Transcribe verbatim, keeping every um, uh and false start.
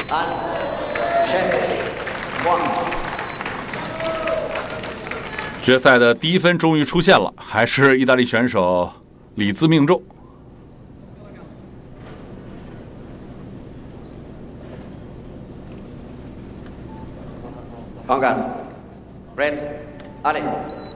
决赛的第一分终于出现了，还是意大利选手李兹命中。 Pangan, Red, Ali.